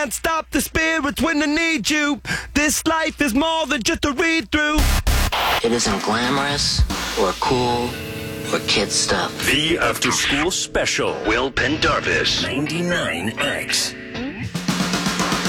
Can't stop the spirits when they need you. This life is more than just a read-through. It isn't glamorous or cool or kid stuff. The After School Special. Will Pendarvis. 99X.